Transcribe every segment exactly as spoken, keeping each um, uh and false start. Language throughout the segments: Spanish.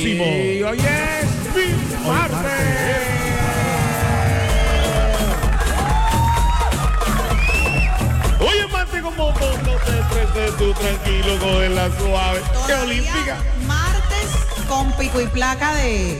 Y hoy es martes. Oye, martes como todo, no te estreses tú, tranquilo, cógela suave. ¡Qué olímpica! Martes con pico y placa de,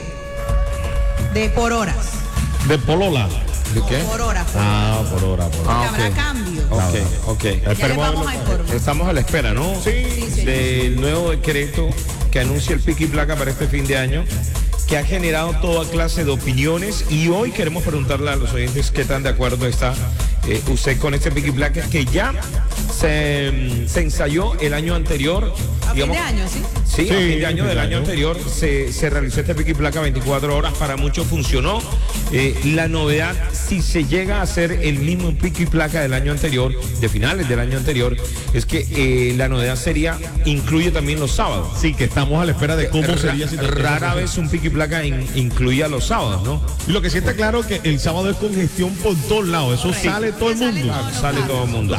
de por horas. De polola. ¿De qué? Por horas. Por Ah, por hora, por hora. Porque habrá ok. cambios. Ok, ok. Ya les vamos a informar. Estamos a la espera, ¿no? Sí. Sí, sí. Del nuevo decreto que anuncia el pico y placa para este fin de año, que ha generado toda clase de opiniones, y hoy queremos preguntarle a los oyentes qué tan de acuerdo está eh, usted con este pico y placa que ya se, se ensayó el año anterior. A digamos, fin de año, ¿sí? Sí, Sí, a fin de año del año año. anterior se, se realizó este pico y placa veinticuatro horas, para muchos funcionó. Eh, la novedad, si se llega a hacer el mismo pico y placa del año anterior, de finales del año anterior, es que eh, la novedad sería, incluye también los sábados. Sí, que estamos a la espera de cómo Ra- sería. Si rara vez un pico y placa in- incluía los sábados, ¿no? Y lo que sí está claro es que el sábado es congestión por todos lados. Eso Correcto. sale todo el Sale mundo. todo. Sale todo el mundo.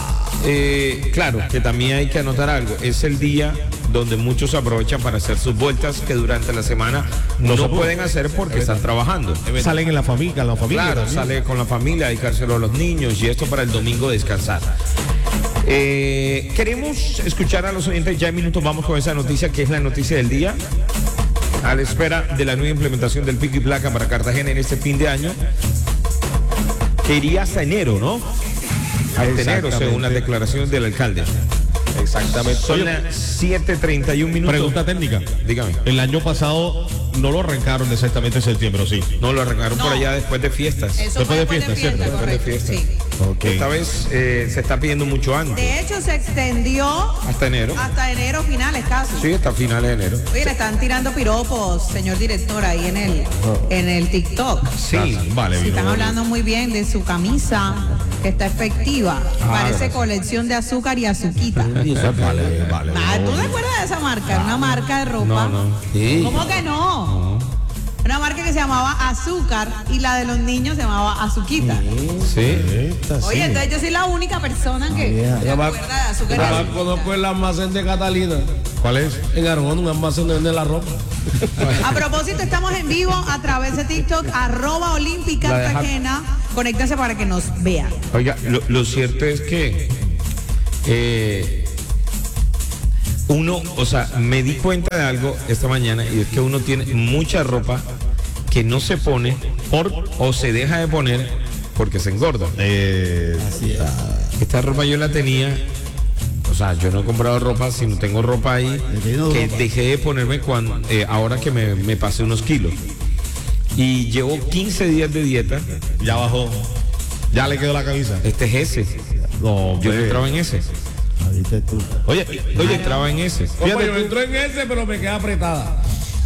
Eh, claro, que también hay que anotar algo. Es el día donde muchos aprovechan para hacer sus vueltas que durante la semana no, No se se puede. pueden hacer porque están trabajando. Salen en la familia, en la familia. Claro, también. sale con la familia, dedicárselo a los niños, y esto para el domingo descansar. Eh, queremos escuchar a los oyentes. Ya en minutos vamos con esa noticia, que es la noticia del día, a la espera de la nueva implementación del pico y placa para Cartagena en este fin de año, que iría hasta enero, ¿no? Hasta enero, Exactamente. según las declaraciones del alcalde. Exactamente. Son Oye, las siete treinta y un minutos. pregunta técnica. Dígame. El año pasado no lo arrancaron exactamente en septiembre, ¿o sí? No, lo arrancaron No. por allá después de fiestas. Eso Después fue de después fiesta, ¿cierto? Después de correcto, fiesta. sí. Ok. Esta vez eh, se está pidiendo mucho antes. De hecho, se extendió Hasta enero. hasta enero finales casi. Sí, hasta finales de enero. Oye, le están tirando piropos, señor director, ahí en el, en el TikTok. Sí. Vale, Si vino. están hablando muy bien de su camisa, que está efectiva. Parece gracias. colección de azúcar y azuquita. Vale, vale. Ah, ¿tú te acuerdas de esa marca? Era una marca de ropa. No, no. Sí. ¿Cómo que no? Una marca que se llamaba Azúcar y la de los niños se llamaba Azuquita. Sí. Esta, Oye, sí. entonces yo soy la única persona que yeah. se Ya va- acuerda de Azúcar y Yo Azuquita. conozco el almacén de Catalina. ¿Cuál es? En Aragón, un almacén donde venden la ropa. A propósito, estamos en vivo a través de TikTok, arroba Olímpica La deja- Cartagena. Conéctense para que nos vean. Oiga, lo, lo cierto es que eh, uno, o sea, me di cuenta de algo esta mañana, y es que uno tiene mucha ropa que no se pone por o se deja de poner porque se engorda. Eh, Esta ropa yo la tenía, o sea, yo no he comprado ropa, sino tengo ropa ahí que dejé de ponerme cuando, eh, ahora que me, me pasé unos kilos. Y llevo quince días de dieta. ya bajó. Ya le quedó la camisa. Este es ese. No, Yo hombre. entraba en ese. Oye, Yo oye, entraba en ese. Oye, yo entro en ese, pero me queda apretada.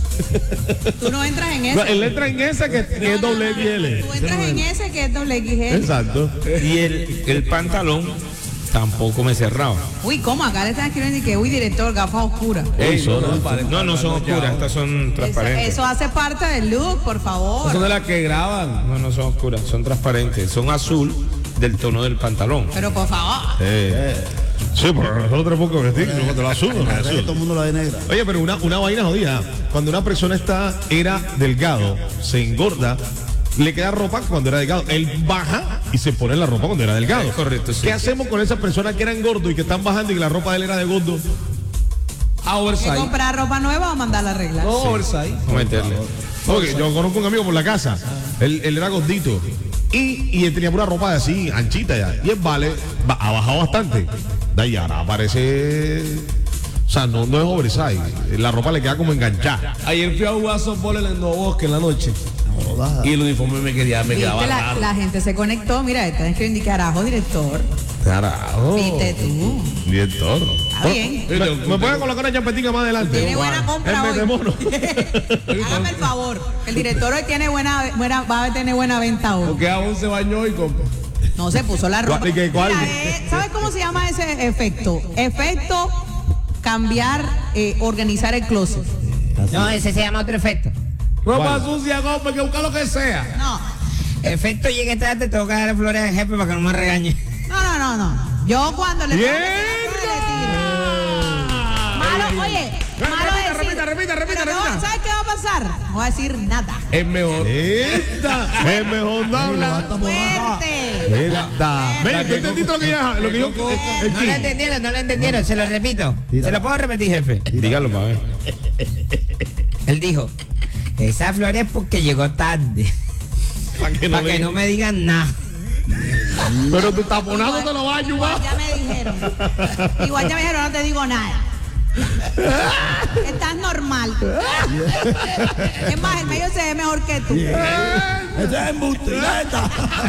Tú no entras en no, ese. él entra en esa que, que es No, no, doble no, X L. Tú entras en ese que es doble X L. Exacto. Y el, el pantalón tampoco me cerraba. Uy, ¿cómo? Acá le están escribiendo y que, uy, director, gafas oscuras. Ey, no, no. No, no son oscuras, estas son Eso, transparentes. eso hace parte del look, por favor. Son de las que graban. No, no son oscuras, son transparentes. Son azul del tono del pantalón. Pero por favor. Eh, sí, pero nosotros tenemos que vestir, yo te lo asumo. Todo el mundo la ve negra. Oye, pero una, una vaina jodida. Cuando una persona está, era delgado, se engorda, le queda ropa cuando era delgado. Él baja y se pone la ropa cuando era delgado. Correcto, sí. ¿Qué hacemos con esas personas que eran gordos y que están bajando y que la ropa de él era de gordo? A ¿Hay que oversize. comprar ropa nueva o mandarla a arreglar? No, oversize. Vamos a meterle. Porque yo conozco un amigo por la casa. Él, él era gordito. Y, y él tenía pura ropa así, anchita ya. Y él vale, ba- ha bajado bastante. De ahí ahora parece. O sea, no, no es oversize. La ropa le queda como enganchada. Ayer fui a jugar softball en el Nuevo Bosque en la noche. Y el uniforme me quedaba, me quedaba Viste, la, raro. la gente se conectó. Mira, están escribiendo y carajo, director. Carajo. Viste tú. Director. Está bien. ¿Me, me puede colocar una champetica más adelante? Tiene buena compra El hoy. metemono. Hágame el favor. El director hoy tiene buena, buena, va a tener buena venta hoy. Porque aún se bañó y compró. No se puso la ropa. ¿Cuál- y qué- cuál? Mira, eh, ¿sabes cómo se llama ese efecto? Efecto cambiar, eh, organizar el closet. No, ese se llama otro efecto. Ropa sucia, compa, que busca lo que sea. No, Efecto, llegué tarde, tengo que darle flores al jefe para que no me regañe. no, no, no, no. Yo cuando le ¡Bien! le tiro. Malo, oye, Oye, malo Repita, decir. repita, repita, repita, Pero ¿qué va- repita. ¿sabes qué va a pasar? No va a decir nada. Es mejor. Esta es mejor no hablar. Fuerte. Esta. Ven, ¿tú entendiste lo que ya, lo que yo, el, el No lo King? entendieron, no lo entendieron, se lo repito. Se lo puedo repetir, jefe. Dígalo, para ver. Él dijo, esa flor es porque llegó tarde. Para que Para que no me digan nada. Pero tu taponado te lo va a ayudar. Igual ya me dijeron. Igual ya me dijeron, no te digo nada. Estás normal. Es más, el medio se ve mejor que tú. Ese es embuste. Ya está.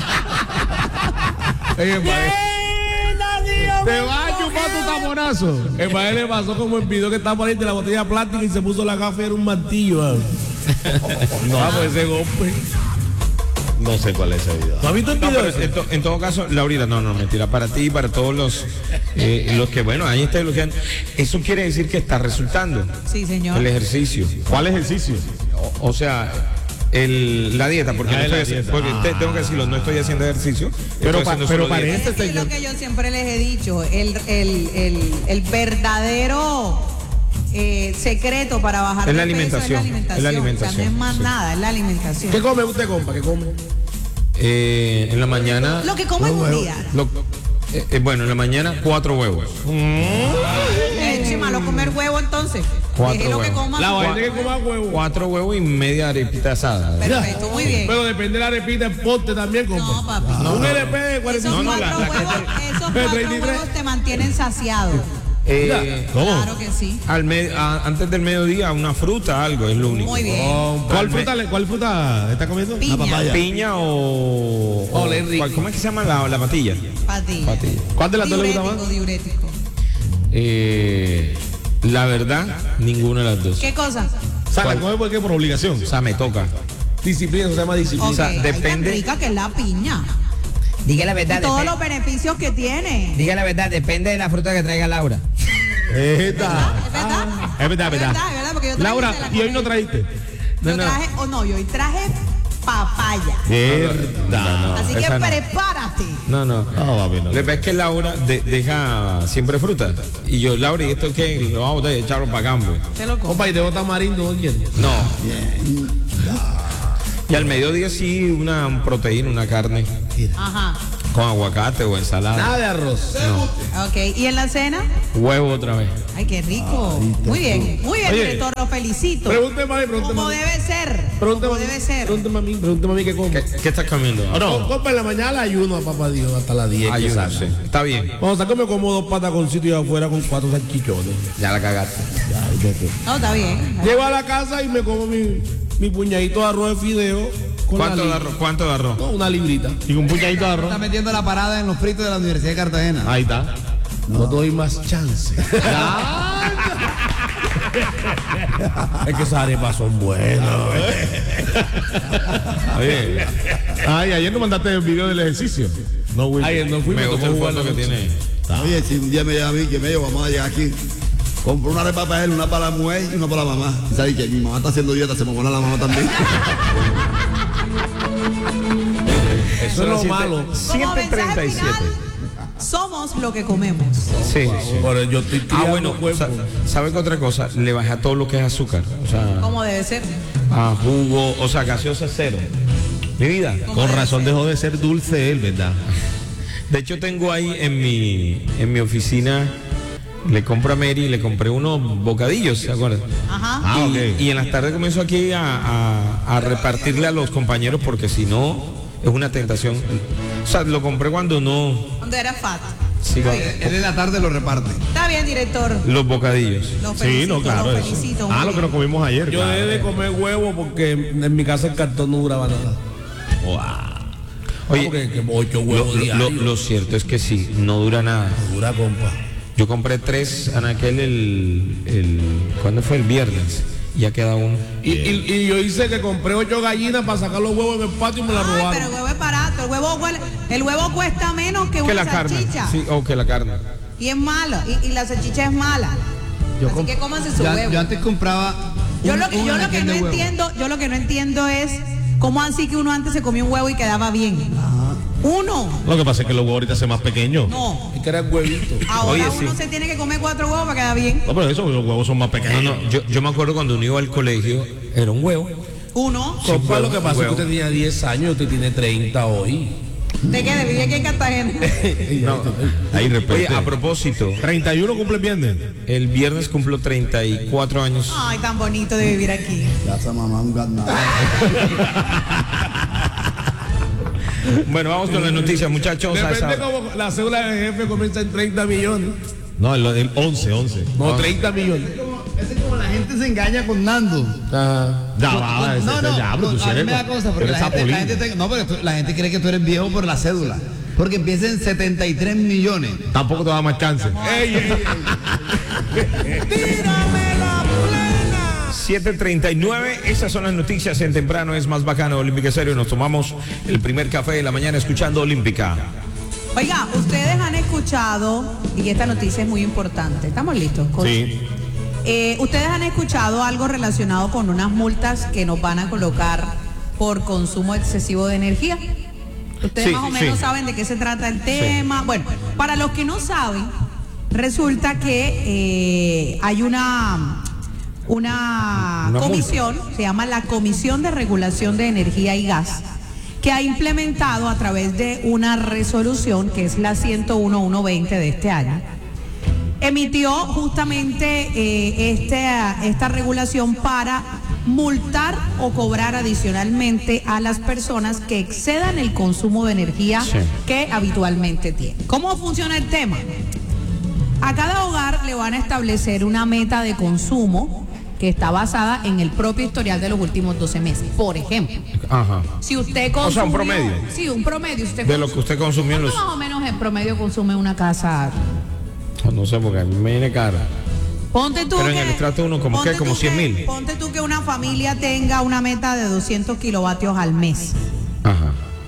Oye, padre, Te va a chupar tu taponazo. el padre le pasó como el video que estaba por ahí de la botella plástica y se puso la gafa y era un martillo. ¿Ah? No, pues ese golpe. No sé cuál es ese video. ¿No has visto el No, video pero ese? en, to- en todo caso, Laurita, no, no, mentira. Para ti y para todos los, eh, los que, bueno, ahí está elogiando. Eso quiere decir que está resultando Sí, señor. el ejercicio. ¿Cuál ejercicio? O, o sea, el, la dieta, porque, Ah, no la estoy haciendo, dieta. porque te- tengo que decirlo, no estoy haciendo ejercicio. Pero estoy pa- haciendo pero solo dieta. parece- Es decir, señor. lo que yo siempre les he dicho, el, el, el, el verdadero eh, secreto para bajar Es la de peso alimentación, es la alimentación. es la O sea, no alimentación, es más sí. nada, es la alimentación. ¿Qué come usted, compa? ¿Qué come? Eh, en la mañana, Lo que como en un día. lo- eh, eh, bueno, en la mañana cuatro huevos. Es malo comer huevo entonces. Cuatro Deje lo que huevos. coma. La vaina que coma huevo. Cuatro huevos y media arepita asada. Perfecto, muy bien. Pero depende de la repita, el pote también, compa. No, papi. Un L P de cuarenta y Esos No, no, cinco. la- cuatro la- huevos, esos de cuatro treinta y tres. huevos te mantienen saciado. Eh, ¿Cómo? Claro que sí. al me- a- antes del mediodía, una fruta, algo, es lo único. Muy bien. ¿Cuál fruta, le- cuál fruta está comiendo? Piña. papaya. Piña o. o- Ole, rico. ¿cuál- ¿Cómo es que se llama la, la patilla? Patilla. Patilla. ¿Cuál de las dos le gusta Diurético, más? diurético. Eh, la verdad, ninguna de las dos. ¿Qué cosa? O sea, la come porque por obligación. O sea, me toca. Disciplina, eso se llama disciplina. Ok, sea, ay, depende- tan rica que es la piña. Diga la verdad, Y todos depe- los beneficios que tiene. diga la verdad, depende de la fruta que traiga Laura. Esta. ¿Es verdad? Es verdad, es Es verdad. verdad, es verdad, porque yo traje Laura, de la ¿y hoy no comida. trajiste? Yo No, no. traje, o no, yo hoy traje papaya. Verdad. Así que esa no. prepárate. No, no. No, papi, no. Le ves que Laura de- deja siempre fruta. Y yo, Laura, ¿y esto qué? Lo vamos a echarlo para cambio. Se lo como. Compa, y tengo tamarindo, ¿no quieres? No. Y al mediodía sí, una proteína, una carne Ajá. con aguacate o ensalada. Nada de arroz. Ok. ¿Y en la cena? Huevo otra vez. Ay, qué rico. Muy bien. Muy bien, Oye, director. Lo felicito. Pregúnteme a mí, pregúnteme Como a mí. debe ser. Pregúnteme Como a mí. debe ser. Pregúnteme a mí, pregúnteme a mí qué como. ¿Qué, qué estás comiendo? ¿O no? Compa, en la mañana ayuno a papá Dios hasta las diez. que Ayuda, salga. sí. Está bien. Cuando saco me como dos pataconcitos y afuera con cuatro salchichones. Ya la cagaste. No, está bien. Llego a la casa y me como mi, mi puñadito de arroz de fideo. Con la ¿Cuánto de libra. arroz? ¿Cuánto de arroz? No, una librita. Y un puñadito de arroz. Está metiendo la parada en los fritos de la Universidad de Cartagena. Ahí está. No doy más chance. Es que esas arepas son buenas. Oye. Ay, ayer nos mandaste el video del ejercicio. No, Will. Ayer no fui, Me me gusta tocó el jugar foto la que noche. tiene. Oye, si un día me llama a mí, que me llevo, vamos a llegar aquí. Compro una arepa para él, una para la mujer y una para la mamá. Y sabes que mi mamá está haciendo dieta, se me pone la mamá también. Eso es lo Siete- malo. Como siete treinta mensaje y siete. final, somos lo que comemos. Sí, sí. Pero yo estoy Ah, criando bueno, cuerpo. sa- ¿sabe qué otra cosa? Le baja todo lo que es azúcar. O sea, Como debe ser. a jugo, o sea, gaseosa cero. Mi vida. Con razón dejó de ser dulce él, ¿verdad? De hecho, tengo ahí en mi, en mi oficina, le compro a Mary, le compré unos bocadillos, ¿se acuerdan? Ajá. Ah, y, ok. y en las tardes comienzo aquí a, a- a repartirle a los compañeros porque si no, es una tentación. O sea, lo compré cuando no... Cuando era fat. Sí, Está cuando- bien. Él en la tarde lo reparte. Está bien, director. los bocadillos. Lo Sí, felicito, no, claro. lo eso. felicito. Ah, muy lo que bien. nos comimos ayer. Yo claro. dejé de comer huevo porque en mi casa el cartón no duraba nada. Oye, Porque que ocho lo, huevos lo- diarios. lo- lo cierto es que sí, no dura nada. Dura, compa. Yo compré tres en aquel, el, el ¿cuándo fue? El viernes. Y ya queda uno. Y, y- y yo hice que compré ocho gallinas para sacar los huevos en el patio y me las Ay, pero robaron. el huevo es barato. El huevo, huele- el huevo cuesta menos que Que una la carne. salchicha. Sí, o que la carne. Y es mala. Y, y la salchicha es mala. Así comp- que cómanse su yo, huevo. yo antes compraba. Yo un- lo que, un yo lo que anaquel no de huevo. entiendo, yo lo que no entiendo es cómo así que uno antes se comía un huevo y quedaba bien. Ajá. Uno. Lo que pasa es que los huevos ahorita se más pequeños. No. Y que era huevito. Ahora Oye, uno sí. se tiene que comer cuatro huevos para quedar bien. No, pero eso, los huevos son más No, pequeños. no, yo, yo me acuerdo cuando uno iba al colegio, era un huevo. Uno. Compa, lo que pasa es que huevo. usted tenía diez años, usted tiene treinta hoy. ¿De qué? ¿De vivir aquí en Cartagena? No, ahí Oye, repite. a propósito, treinta y uno cumple el viernes. el viernes cumplo treinta y cuatro años. Ay, tan bonito de vivir aquí. Ya esa mamá un gato. Bueno, vamos con las noticias, muchachos. A Depende esa- como la cédula del jefe comienza en treinta millones. No, el, el once, once. No, treinta millones. Ese es como la gente se engaña con Nando. Ajá. Ya va, ese- No, no, ya, pero tú no, sí a mí eres- me da cosa porque eres la gente, la zapolín. gente te- no, porque tú- la gente cree que tú eres viejo por la cédula. Porque empieza en setenta y tres millones. Tampoco te va a más chance. Ey, ey, ey. siete treinta y nueve, esas son las noticias en temprano, es más bacano Olímpica Serio. Nos tomamos el primer café de la mañana escuchando Olímpica. Oiga, ustedes han escuchado, y esta noticia es muy importante. ¿Estamos listos? Con- Sí. Eh, ustedes han escuchado algo relacionado con unas multas que nos van a colocar por consumo excesivo de energía. Ustedes Sí, más o menos sí. saben de qué se trata el tema. Bueno, para los que no saben, resulta que eh, hay una, una, Una comisión, se llama la Comisión de Regulación de Energía y Gas, que ha implementado a través de una resolución que es la ciento uno punto ciento veinte de este año. Emitió justamente eh, este, esta regulación para multar o cobrar adicionalmente a las personas que excedan el consumo de energía Sí. que habitualmente tienen. ¿Cómo funciona el tema? A cada hogar le van a establecer una meta de consumo que está basada en el propio historial de los últimos doce meses. Por ejemplo, Ajá. si usted consumió... O sea, un promedio. Sí, un promedio. Usted De lo que usted consumió en ¿Cuánto los... más o menos en promedio consume una casa? No sé, porque a mí me viene cara. Ponte tú Pero en que, el estrato uno, ¿como ponte qué? Como tú cien que- mil. Ponte tú que una familia tenga una meta de doscientos kilovatios al mes. Ajá.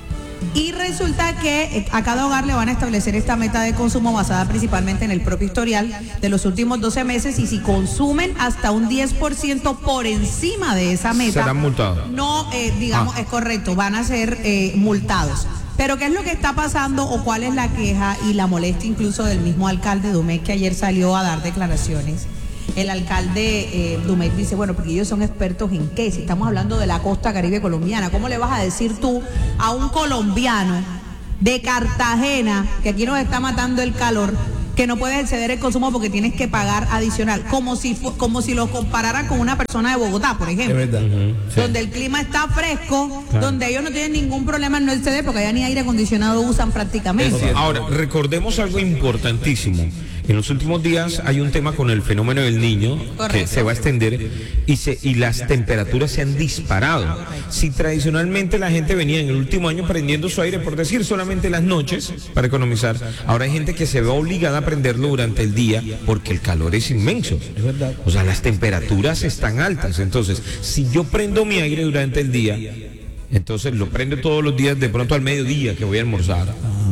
Y resulta que eh, a cada hogar le van a establecer esta meta de consumo basada principalmente en el propio historial de los últimos doce meses, y si consumen hasta un diez por ciento por encima de esa meta, Serán multados. no, eh, digamos, Ah. es correcto, van a ser eh, multados. Pero ¿qué es lo que está pasando o cuál es la queja y la molestia incluso del mismo alcalde Dumet, que ayer salió a dar declaraciones? El alcalde eh, Dumet dice, bueno, porque ellos son expertos en qué, si estamos hablando de la costa caribe colombiana, ¿cómo le vas a decir tú a un colombiano de Cartagena, que aquí nos está matando el calor, que no puedes exceder el consumo porque tienes que pagar adicional? Como si, fu- como si lo comparara con una persona de Bogotá, por Es ejemplo, verdad. donde el clima está fresco, donde ellos no tienen ningún problema en no exceder porque allá ni aire acondicionado usan prácticamente. Ahora, recordemos algo importantísimo. En los últimos días hay un tema con el fenómeno del niño que Correcto. se va a extender y, se, y las temperaturas se han disparado. Si tradicionalmente la gente venía en el último año prendiendo su aire, por decir solamente las noches, para economizar, ahora hay gente que se ve obligada a prenderlo durante el día porque el calor es inmenso. Es verdad. O sea, las temperaturas están altas. Entonces, si yo prendo mi aire durante el día, entonces lo prendo todos los días, de pronto al mediodía que voy a almorzar,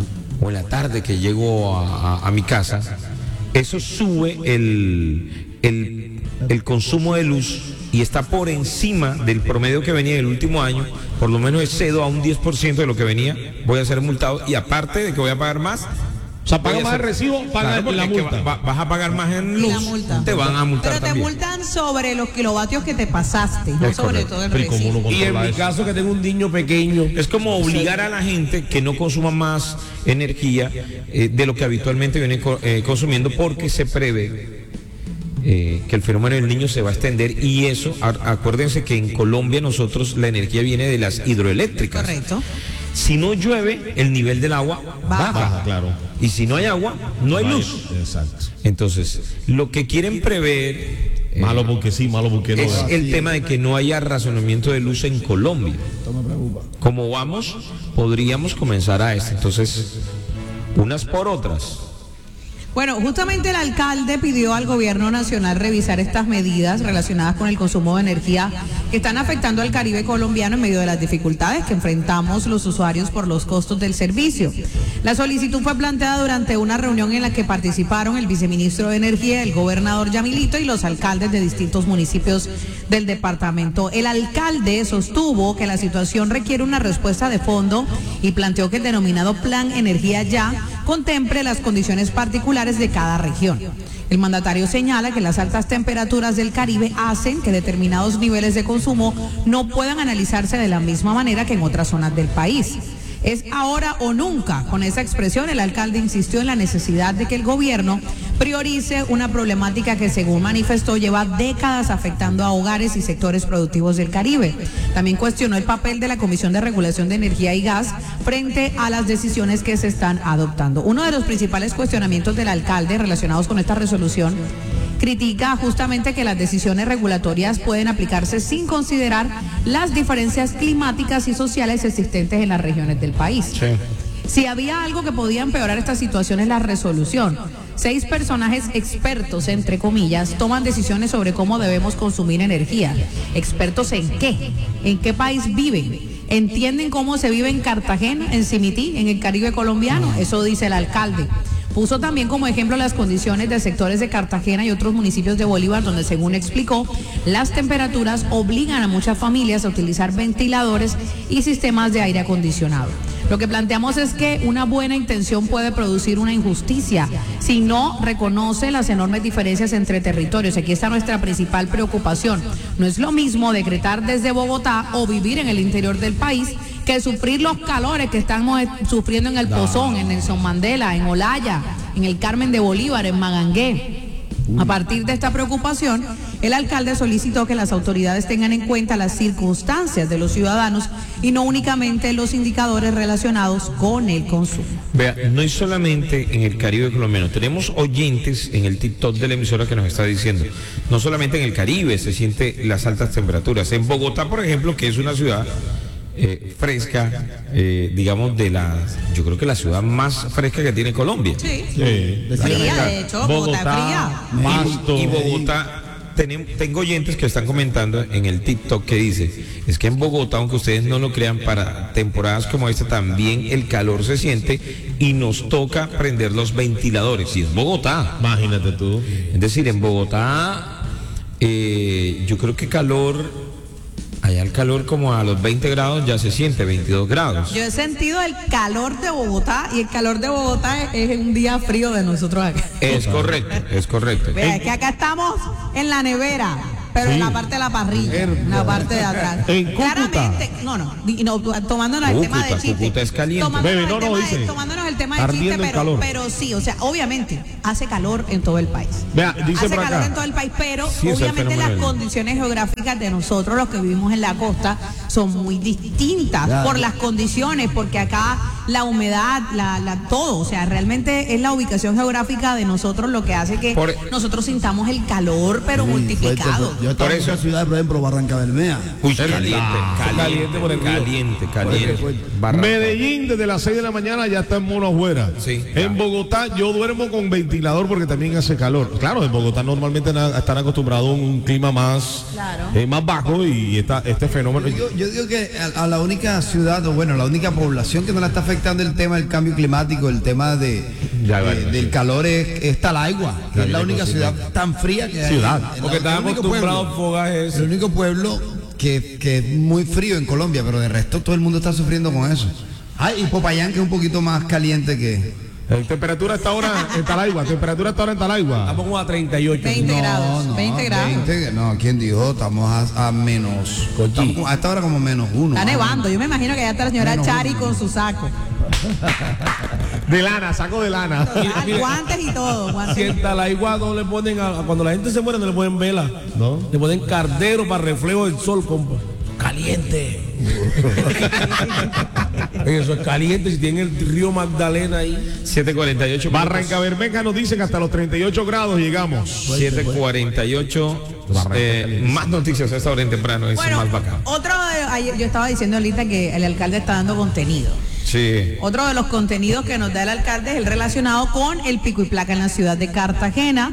o en la tarde que llego a, a- a mi casa, eso sube el, el, el consumo de luz y está por encima del promedio que venía el último año. Por lo menos excedo a un diez por ciento de lo que venía, voy a ser multado, y aparte de que voy a pagar más. O sea, paga voy a más el ser- recibo, paga Claro, porque la es que multa. va- va- vas a pagar más en Y luz, la multa. te van a multar Pero te también. multan sobre los kilovatios que te pasaste, no Es sobre correcto. todo el Pero ¿y cómo recibo. uno Y en controla mi eso? caso, que tengo un niño pequeño. Es como obligar a la gente que no consuma más energía eh, de lo que habitualmente viene co- eh, consumiendo, porque se prevé eh, que el fenómeno del niño se va a extender, y eso, a- acuérdense que en Colombia nosotros la energía viene de las hidroeléctricas. Correcto. Si no llueve, el nivel del agua Baja. baja. Baja, claro. Y si no hay agua, no hay luz. Exacto. Entonces, lo que quieren prever eh, Malo porque sí, malo porque no. es ¿verdad? el tema de que no haya racionamiento de luz en Colombia. Como vamos, podríamos comenzar a esto. Entonces, unas por otras. Bueno, justamente el alcalde pidió al gobierno nacional revisar estas medidas relacionadas con el consumo de energía que están afectando al Caribe colombiano en medio de las dificultades que enfrentamos los usuarios por los costos del servicio. La solicitud fue planteada durante una reunión en la que participaron el viceministro de Energía, el gobernador Yamilito y los alcaldes de distintos municipios del departamento. El alcalde sostuvo que la situación requiere una respuesta de fondo y planteó que el denominado Plan Energía Ya contemple las condiciones particulares de cada región. El mandatario señala que las altas temperaturas del Caribe hacen que determinados niveles de consumo no puedan analizarse de la misma manera que en otras zonas del país. Es ahora o nunca. Con esa expresión, el alcalde insistió en la necesidad de que el gobierno priorice una problemática que, según manifestó, lleva décadas afectando a hogares y sectores productivos del Caribe. También cuestionó el papel de la Comisión de Regulación de Energía y Gas frente a las decisiones que se están adoptando. Uno de los principales cuestionamientos del alcalde relacionados con esta resolución critica justamente que las decisiones regulatorias pueden aplicarse sin considerar las diferencias climáticas y sociales existentes en las regiones del país. Sí. Si había algo que podía empeorar esta situación es la resolución. Seis personajes expertos, entre comillas, toman decisiones sobre cómo debemos consumir energía. ¿Expertos en qué? ¿En qué país viven? ¿Entienden cómo se vive en Cartagena, en Simití, en el Caribe colombiano? Eso dice el alcalde. Puso también como ejemplo las condiciones de sectores de Cartagena y otros municipios de Bolívar, donde, según explicó, las temperaturas obligan a muchas familias a utilizar ventiladores y sistemas de aire acondicionado. Lo que planteamos es que una buena intención puede producir una injusticia si no reconoce las enormes diferencias entre territorios. Aquí está nuestra principal preocupación. No es lo mismo decretar desde Bogotá o vivir en el interior del país que sufrir los calores que estamos sufriendo en el Pozón, en Nelson Mandela, en Olaya, en el Carmen de Bolívar, en Magangué. A partir de esta preocupación, el alcalde solicitó que las autoridades tengan en cuenta las circunstancias de los ciudadanos y no únicamente los indicadores relacionados con el consumo. Vea, no es solamente en el Caribe colombiano, tenemos oyentes en el TikTok de la emisora que nos está diciendo, no solamente en el Caribe se sienten las altas temperaturas. En Bogotá, por ejemplo, que es una ciudad Eh, fresca, eh, digamos, de la, yo creo que la ciudad más fresca que tiene Colombia. Sí, Sí. fría, de hecho, Bogotá, es fría. Pasto. Y, y Bogotá, tenem- tengo oyentes que están comentando en el TikTok que dice, es que en Bogotá, aunque ustedes no lo crean, para temporadas como esta también el calor se siente y nos toca prender los ventiladores. Y es Bogotá. Imagínate tú. Es decir, en Bogotá, eh, yo creo que calor... Allá el calor como a los veinte grados ya se siente, veintidós grados. Yo he sentido el calor de Bogotá y el calor de Bogotá es, es un día frío de nosotros acá. Es correcto, es correcto. Vea, es que acá estamos en la nevera, pero en la parte de la parrilla, en la parte de atrás. En Cúcuta. Claramente, no, no, y no, tomándonos el tema de Cúcuta, chiste. Cúcuta es caliente. Tomándonos, Bebe, no, el, no, tema dice, de, tomándonos el tema de ardiendo chiste, el pero, calor. pero sí, o sea, obviamente hace calor en todo el país. Vea, dice Hace por calor acá. en todo el país, pero Sí, es el obviamente fenómeno las del- condiciones geográficas de nosotros, los que vivimos en la costa, son muy distintas Claro. por las condiciones, porque acá la humedad, la, la todo, o sea, realmente es la ubicación geográfica de nosotros lo que hace que Por- nosotros sintamos el calor, pero multiplicado. Yo estaba Por en eso- una ciudad, por ejemplo, Barranca Bermeja. Uy, caliente, caliente, Caliente por el río. caliente, caliente. Barranca. Medellín desde las seis de la mañana ya está en mono afuera. Sí. En Bogotá yo duermo con ventilador porque también hace calor. Claro, en Bogotá normalmente na- están acostumbrados a un clima más, Claro. eh, más bajo y esta, este fenómeno. Yo, yo digo que a, a la única ciudad, o bueno, la única población que no la está afectando el tema del cambio climático, el tema de, Ya, de- bueno, del sí. calor es, es Talaigua, que Ya es la viene única cosita. ciudad tan fría que hay. Ciudad. Es la- Porque están el único acostumbrados pueblo- a fogajes. El único pueblo que, que es muy frío en Colombia, pero de resto todo el mundo está sufriendo con eso. Ay, y Popayán, que es un poquito más caliente que... Eh, temperatura hasta ahora en Talaigua, temperatura hasta ahora en Talaigua. Estamos como a treinta y ocho. veinte grados, veinte grados. veinte, no, ¿quién dijo? Estamos a, a menos... Estamos como- a esta hora como menos uno. Está ah. nevando, yo me imagino que ya está la señora Menos Chari uno. con su saco. De lana, saco de lana. Ah, guantes y todo, Si guantes. en Talaigua no le ponen, a, a cuando la gente se muere no le ponen vela. ¿No? Le ponen cardero para reflejo del sol, compa. Caliente. Eso es caliente si tiene el río Magdalena ahí. siete cuarenta y ocho. Barranca Bermeja nos dicen que hasta los treinta y ocho grados llegamos. siete cuarenta y ocho. Eh, más noticias a esta hora en temprano, es Bueno, más bacán. otro de, ayer yo estaba diciendo ahorita que el alcalde está dando contenido. Sí. Otro de los contenidos que nos da el alcalde es el relacionado con el pico y placa en la ciudad de Cartagena.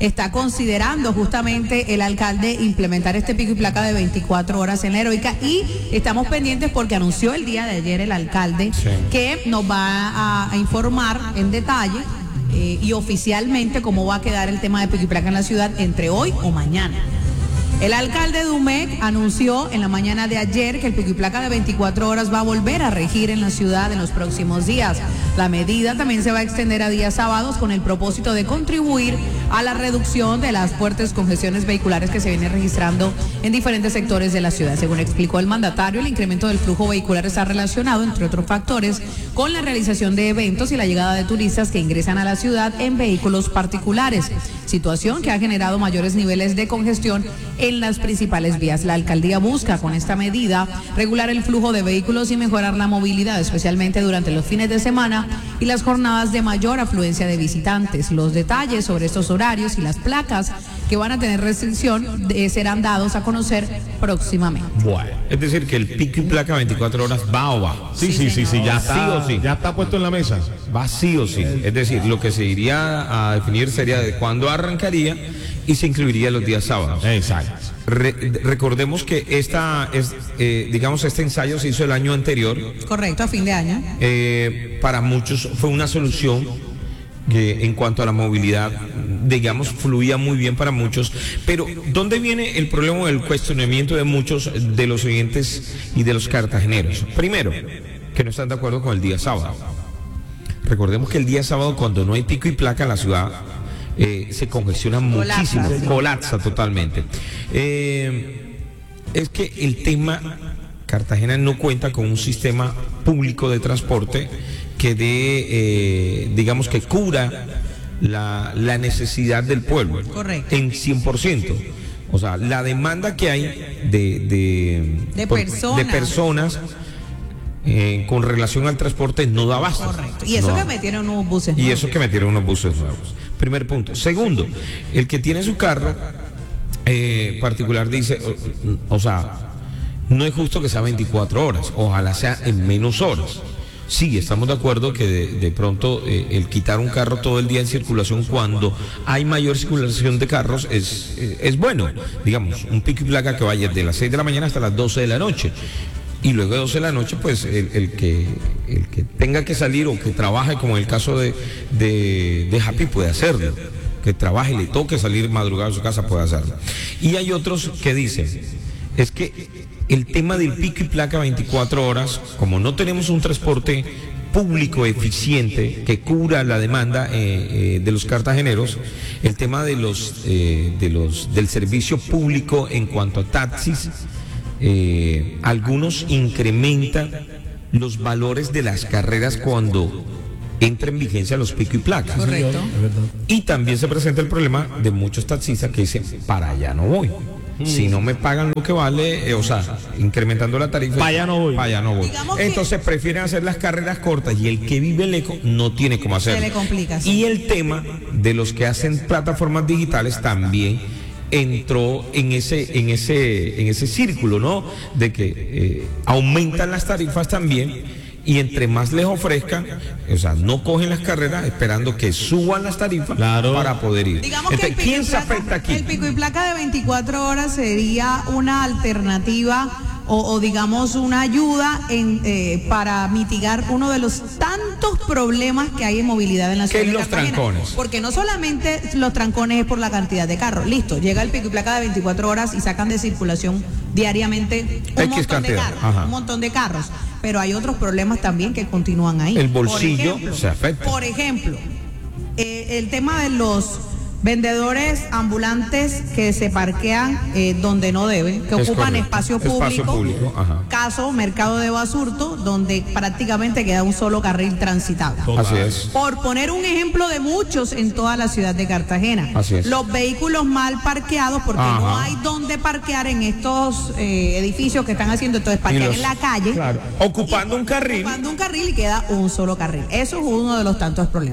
está considerando justamente el alcalde implementar este pico y placa de veinticuatro horas en la Heroica, y estamos pendientes porque anunció el día de ayer el alcalde Sí. que nos va a, a informar en detalle eh, y oficialmente cómo va a quedar el tema de pico y placa en la ciudad entre hoy o mañana. El alcalde de Umec anunció en la mañana de ayer que el pico y placa de veinticuatro horas va a volver a regir en la ciudad en los próximos días. La medida también se va a extender a días sábados con el propósito de contribuir a la reducción de las fuertes congestiones vehiculares que se vienen registrando en diferentes sectores de la ciudad. Según explicó el mandatario, el incremento del flujo vehicular está relacionado, entre otros factores, con la realización de eventos y la llegada de turistas que ingresan a la ciudad en vehículos particulares, situación que ha generado mayores niveles de congestión en las principales vías. La alcaldía busca con esta medida regular el flujo de vehículos y mejorar la movilidad, especialmente durante los fines de semana y las jornadas de mayor afluencia de visitantes. Los detalles sobre estos horarios y las placas que van a tener restricción eh, serán dados a conocer próximamente. Bueno, es decir, que el pico y placa veinticuatro horas va o va. Sí, sí, sí, sí, ya está, Sí o sí. ya está puesto en la mesa. Va sí o sí. Es decir, lo que se iría a definir sería de cuándo arrancaría y se incluiría los días sábados. Exacto. Re- recordemos que esta es, eh, digamos, este ensayo se hizo el año anterior. Correcto, a fin de año. Eh, para muchos fue una solución que en cuanto a la movilidad, digamos, fluía muy bien para muchos. Pero ¿dónde viene el problema del cuestionamiento de muchos de los oyentes y de los cartageneros? Primero, que no están de acuerdo con el día sábado. Recordemos que el día sábado, cuando no hay pico y placa en la ciudad, eh, se congestiona Colapsa, muchísimo, sí. colapsa totalmente. Eh, es que el tema, Cartagena no cuenta con un sistema público de transporte que dé, eh, digamos, que cubra la, la necesidad del pueblo. Correcto. En cien por ciento. O sea, la demanda que hay de, de, De por- personas. de personas eh, con relación al transporte no da abasto. Correcto. Y eso No que da. metieron unos buses Y nuevos. eso que metieron unos buses nuevos. Primer punto. Segundo, el que tiene su carro eh, particular dice, o, o sea, no es justo que sea veinticuatro horas, ojalá sea en menos horas. Sí, estamos de acuerdo que de, de pronto eh, el quitar un carro todo el día en circulación cuando hay mayor circulación de carros es, eh, es bueno. Digamos, un pico y placa que vaya de las seis de la mañana hasta las doce de la noche. Y luego de doce de la noche, pues el, el que el que tenga que salir o que trabaje, como en el caso de, de, de Happy, puede hacerlo. Que trabaje y le toque salir madrugado de su casa, puede hacerlo. Y hay otros que dicen, es que el tema del pico y placa veinticuatro horas, como no tenemos un transporte público eficiente que cubra la demanda eh, eh, de los cartageneros, el tema de los, eh, de los del servicio público en cuanto a taxis, eh, algunos incrementan los valores de las carreras cuando entra en vigencia los pico y placas. Correcto. Y también se presenta el problema de muchos taxistas que dicen, para allá no voy. Si no me pagan lo que vale, eh, o sea, incrementando la tarifa, Pa' allá no voy. pa' allá no voy. Digamos que- Entonces prefieren hacer las carreras cortas y el que vive lejos no tiene cómo hacerlo. Se le complica, sí. Y el tema de los que hacen plataformas digitales también entró en ese en ese en ese círculo, ¿no? De que eh, aumentan las tarifas también. Y entre más les ofrezcan, o sea, no cogen las carreras esperando que suban las tarifas Claro. para poder ir. Digamos que el Entonces, pico, ¿quién y se placa, afecta aquí? el pico y placa de veinticuatro horas sería una alternativa o, o digamos una ayuda en, eh, para mitigar uno de los tantos problemas que hay en movilidad en la ciudad ¿Qué es de los Cartagena. trancones? Porque no solamente los trancones es por la cantidad de carros. Listo, llega el pico y placa de veinticuatro horas y sacan de circulación diariamente un X montón de cantidad, carros, ajá. un montón de carros. Pero hay otros problemas también que continúan ahí. El Por bolsillo ejemplo, se afecta. Por ejemplo, eh, el tema de los vendedores ambulantes que se parquean eh, donde no deben, que Es ocupan correcto. espacio público, Espacio público, ajá. caso Mercado de Basurto, donde prácticamente queda un solo carril transitable. Así es. Por poner un ejemplo de muchos en toda la ciudad de Cartagena. Así es. Los vehículos mal parqueados, porque no Ajá. hay donde parquear en estos eh, edificios que están haciendo, entonces parquean los- en la calle. claro, ocupando un carril. Ocupando un carril y queda un solo carril. Eso es uno de los tantos problemas.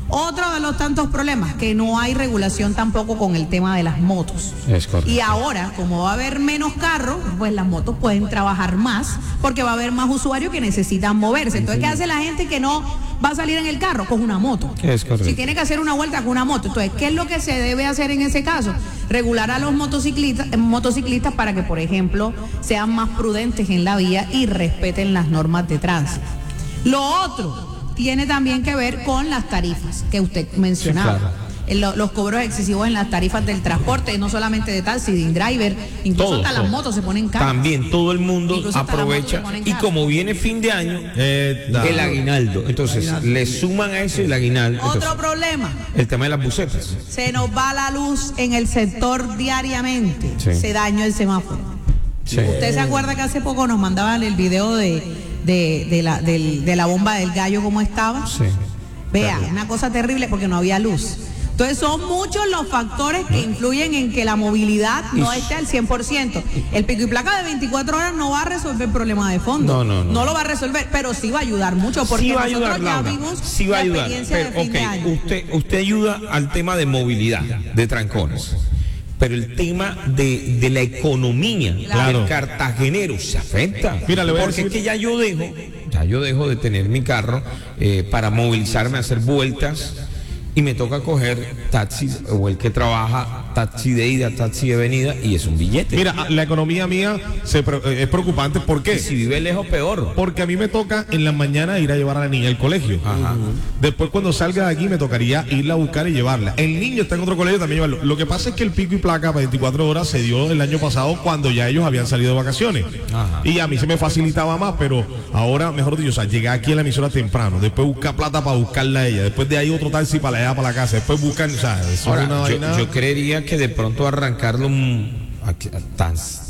Otro de los tantos problemas, que no hay regulación tampoco con el tema de las motos. Es correcto. Y ahora, como va a haber menos carros, pues las motos pueden trabajar más, porque va a haber más usuarios que necesitan moverse. Entonces, ¿qué hace la gente que no va a salir en el carro? Con una moto. Es correcto. Si tiene que hacer una vuelta con una moto. Entonces, ¿qué es lo que se debe hacer en ese caso? Regular a los motociclistas, motociclistas para que, por ejemplo, sean más prudentes en la vía y respeten las normas de tránsito. Lo otro tiene también que ver con las tarifas que usted mencionaba. Sí, claro. En lo- los cobros excesivos en las tarifas del transporte, no solamente de taxi, de InDriver, incluso Todo, hasta las todo. motos se ponen caras. También todo el mundo Incluso hasta las motos aprovecha. se ponen Y caras. como viene fin de año, Eh, da. el aguinaldo. Entonces, le suman a eso el aguinaldo. Otro Entonces, problema, el tema de las bucetas. se nos va la luz en el sector diariamente, Sí. se dañó el semáforo. Sí. ¿Usted se acuerda que hace poco nos mandaban el video de, de, de la, del- de la bomba del gallo, cómo estaba? Sí. Vea, una cosa terrible porque no había luz. Entonces son muchos los factores que influyen en que la movilidad no esté al cien por ciento. El pico y placa de veinticuatro horas no va a resolver el problema de fondo. No, no, no. No lo va a resolver, pero sí va a ayudar mucho porque Sí va a nosotros ayudar, ya Laura. vimos Sí va a la ayudar. experiencia Pero, de fin de ok, año. usted, usted ayuda al tema de movilidad, de trancones. Pero el tema de, de la economía Claro. del cartagenero se afecta. Mira, le voy a Porque decir- es que ya yo dejo, ya yo dejo de tener mi carro eh, para movilizarme, hacer vueltas. Y me toca coger taxi, o el que trabaja, taxi de ida, taxi de venida, y es un billete. Mira, la economía mía se pre- eh, es preocupante. ¿Por Y qué? si vive lejos, peor. Porque a mí me toca en la mañana ir a llevar a la niña al colegio. Ajá. Después cuando salga de aquí me tocaría irla a buscar y llevarla. El niño está en otro colegio también llevarlo. Lo que pasa es que el pico y placa para veinticuatro horas se dio el año pasado cuando ya ellos habían salido de vacaciones. Ajá. Y a mí se me facilitaba más, pero ahora, mejor dicho, o sea, llegué aquí a la emisora temprano, después buscar plata para buscarla a ella, después de ahí otro taxi para allá para la casa, después buscar, o sea, eso Ahora, es una yo, vaina. yo creería que de pronto arrancarlo mm, aquí, tan,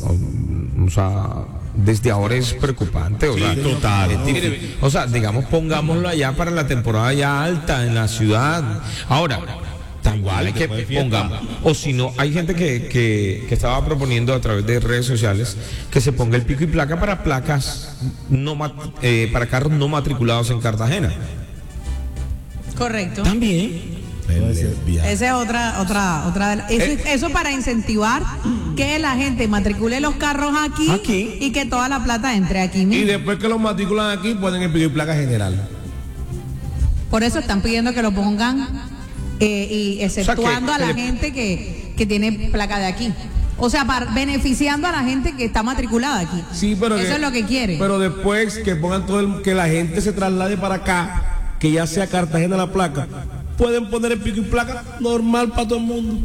o sea, desde ahora es preocupante. O Sí, sea, total. es difícil. O sea, digamos, pongámoslo allá para la temporada ya alta en la ciudad. Ahora, también Igual, hay que después de fiesta. pongamos, o si no, hay gente que, que, que estaba proponiendo a través de redes sociales que se ponga el pico y placa para placas, no mat- eh, para carros no matriculados en Cartagena. Correcto. También. Esa es otra, otra, otra de la- eso, es- eso para incentivar que la gente matricule los carros aquí, Aquí. y que toda la plata entre aquí Y mismo. después que los matriculan aquí, ponen el pico y placa general. Por eso están pidiendo que lo pongan eh, y exceptuando que- a la que le- gente que, que tiene placa de aquí. O sea, para, beneficiando a la gente que está matriculada aquí. Sí, pero eso que- es lo que quiere. Pero después que pongan todo el, que la gente se traslade para acá, que ya sea Cartagena la placa, pueden poner el pico y placa normal para todo el mundo.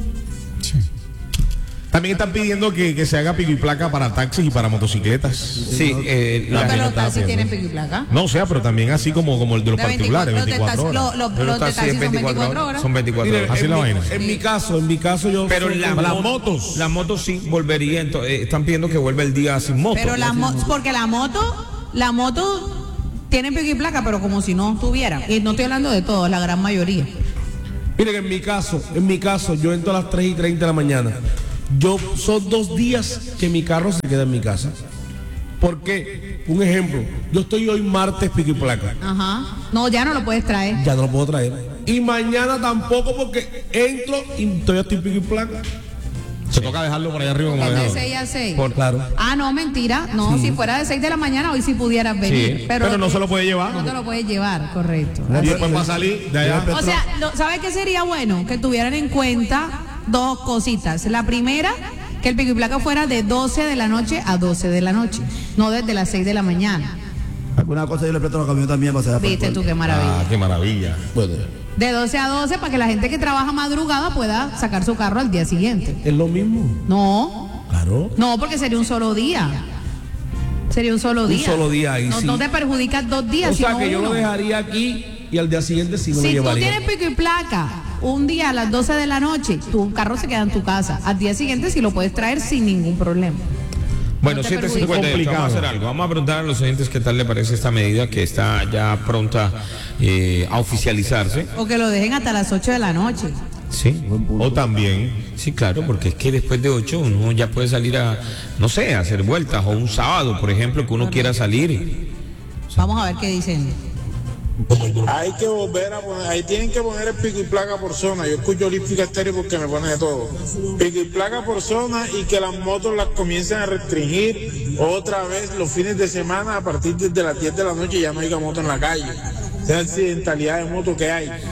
También están pidiendo que, que se haga pico y placa para taxis y para motocicletas. Sí, eh, No, la- pero los está taxis haciendo. tienen pico y placa. No, o sea, pero también así como, como el de los De particulares, veinticuatro, veinticuatro los de taxi- horas. lo- lo- Pero los de taxi taxis es son veinticuatro veinticuatro horas. Son veinticuatro Mire, horas. Así en la mi, vaina. en mi caso, en mi caso yo. Pero soy la como- las mo- motos. La moto sí volvería, ento- eh, están pidiendo que vuelva el día sin moto. Pero la mo- porque la moto, la moto tiene pico y placa, pero como si no tuviera. Y no estoy hablando de todos, la gran mayoría. Mire que en mi caso, en mi caso, yo entro a las tres y treinta de la mañana. Yo son dos días que mi carro se queda en mi casa. ¿Por qué? Un ejemplo, yo estoy hoy martes pico y placa. Ajá. No, ya no lo puedes traer. Ya no lo puedo traer. Y mañana tampoco porque entro y todavía estoy pico y placa. Se toca dejarlo por allá arriba como Es de dejado. seis a seis. Por claro. Ah, no, mentira. No, si fuera de seis de la mañana, hoy sí pudieras venir. Sí, pero no se lo puede llevar. No te lo puedes llevar, correcto. Y después va a salir de allá. O sea, lo- ¿sabes qué sería bueno? Que tuvieran en cuenta dos cositas. La primera, que el pico y placa fuera de doce de la noche a doce de la noche, no desde las seis de la mañana. Alguna cosa yo le presto a los camiones también para hacer. Viste tú qué maravilla. Ah, qué maravilla. Bueno, De doce a doce para que la gente que trabaja madrugada pueda sacar su carro al día siguiente. es lo mismo. No, Claro. no, porque sería un solo día. Sería un solo Un día. solo día ahí, no, sí. no te perjudicas dos días, O sea sino que yo uno. lo dejaría aquí y al día siguiente sí me lo Si tú llevaría. tienes pico y placa un día a las doce de la noche, tu carro se queda en tu casa. Al día siguiente sí lo puedes traer sin ningún problema. Bueno, No te siete perjudica. cincuenta y ocho, vamos a hacer Complicado. algo. Vamos a preguntar a los oyentes qué tal le parece esta medida que está ya pronta eh, a oficializarse. O que lo dejen hasta las ocho de la noche. Sí, O también, sí, claro, porque es que después de ocho uno ya puede salir a, no sé, a hacer vueltas o un sábado, por ejemplo, que uno quiera salir. Vamos a ver qué dicen. Hay que volver a poner, ahí tienen que poner el pico y placa por zona. Yo escucho Olímpica Estéreo porque me pone de todo. Pico y placa por zona y que las motos las comiencen a restringir otra vez los fines de semana a partir de las diez de la noche. Ya no haya moto en la calle. Esa accidentalidad de moto que hay.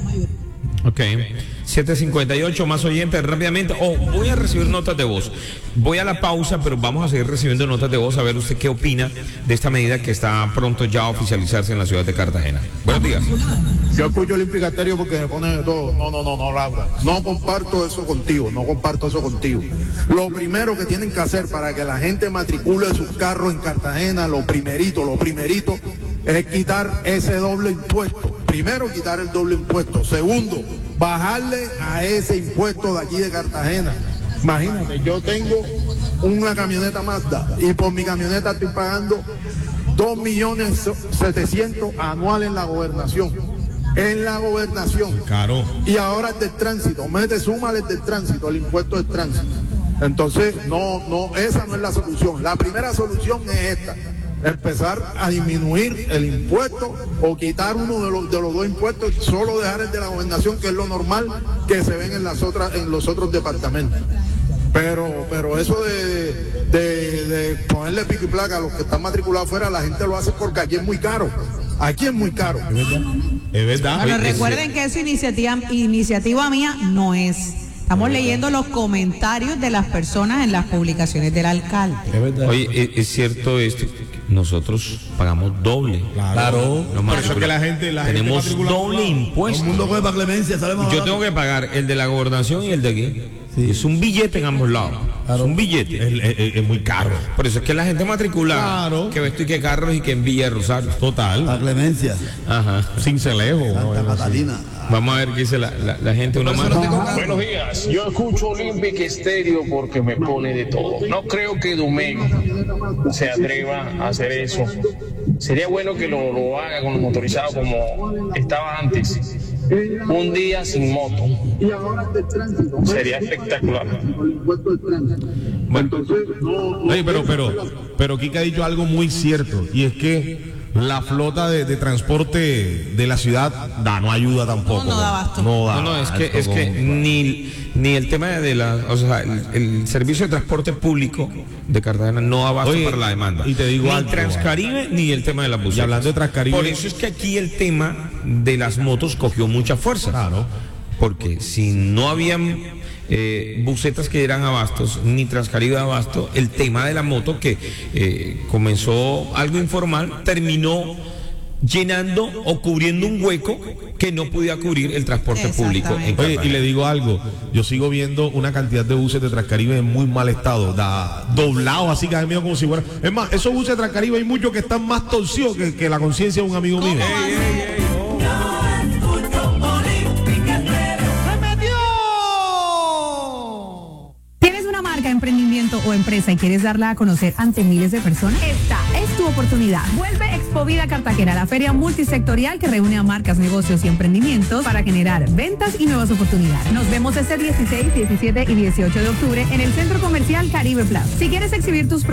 Ok. siete cincuenta y ocho, más oyentes rápidamente. Oh, voy a recibir notas de voz. Voy a la pausa, pero vamos a seguir recibiendo notas de voz a ver usted qué opina de esta medida que está pronto ya a oficializarse en la ciudad de Cartagena. Buenos días. Yo escucho Olímpica Estéreo porque me pone de todo. No, no, no, no, Laura. No comparto eso contigo, no comparto eso contigo. Lo primero que tienen que hacer para que la gente matricule sus carros en Cartagena, lo primerito, lo primerito, es quitar ese doble impuesto. Primero, quitar el doble impuesto. Segundo, bajarle a ese impuesto de aquí de Cartagena. Imagínate, yo tengo una camioneta Mazda y por mi camioneta estoy pagando dos millones setecientos anuales en la gobernación. En la gobernación. Caro. Y ahora es del tránsito. Mete, súmale el del tránsito, el impuesto del tránsito. Entonces, no, no, esa no es la solución. La primera solución es esta. Empezar a disminuir el impuesto o quitar uno de los, de los dos impuestos, solo dejar el de la gobernación, que es lo normal que se ven en las otras, en los otros departamentos. Pero, pero eso de, de, de ponerle pico y placa a los que están matriculados afuera, la gente lo hace porque aquí es muy caro. Aquí es muy caro. Es verdad. Es verdad. Bueno, Es- recuerden que esa iniciativa, iniciativa mía no es. Estamos leyendo los comentarios de las personas en las publicaciones del alcalde. Es verdad. Oye, ¿es, es cierto esto? Nosotros pagamos doble. Claro. Los Por eso es que la matriculados. gente, la gente Tenemos matriculada doble por un lado. Todo impuesto. el mundo coge para clemencia, sale más Yo barato. tengo que pagar el de la gobernación y el de aquí. Es un billete en ambos lados. Es un billete. Es, es- es muy caro. Por eso es que la gente matriculada, Claro. que ve esto y que carros y que en Villa de Rosario. Total. Para clemencia. Ajá. Sin celejo. Santa Catalina. Vamos a ver qué dice la, la, la gente. Uno más. Buenos días, yo escucho Olympic Estéreo porque me pone de todo. No creo que Dumey se atreva a hacer eso. Sería bueno que lo, lo haga con los motorizados como estaba antes. Un día sin moto. Sería espectacular. Bueno, oye, pero, pero, pero Kika ha dicho algo muy cierto, y es que la flota de, de transporte de la ciudad da, no ayuda tampoco. No, no da abasto. No da No, no, es que, abasto es que con- ni, ni el tema de la, o sea, el, el servicio de transporte público de Cartagena no abasto Oye, para la demanda. y te digo ni algo, Transcaribe ni el tema de las busetas. Y hablando de Transcaribe- Por eso es que aquí el tema de las motos cogió mucha fuerza. Claro. Porque si no habían eh, busetas que dieran abastos, ni Transcaribe abasto, el tema de la moto que eh, comenzó algo informal, terminó llenando o cubriendo un hueco que no podía cubrir el transporte público en Exactamente. Oye, y Cartagena. le digo algo, yo sigo viendo una cantidad de buses de Transcaribe en muy mal estado, da, doblados así que medio como si fuera. Es más, esos buses de Transcaribe hay muchos que están más torcidos que, que la conciencia de un amigo mío. ¿Tienes una marca, emprendimiento o empresa y quieres darla a conocer ante miles de personas? Esta es tu oportunidad. Vuelve Expovida Cartagena, la feria multisectorial que reúne a marcas, negocios y emprendimientos para generar ventas y nuevas oportunidades. Nos vemos este dieciséis, diecisiete y dieciocho de octubre en el Centro Comercial Caribe Plaza. Si quieres exhibir tus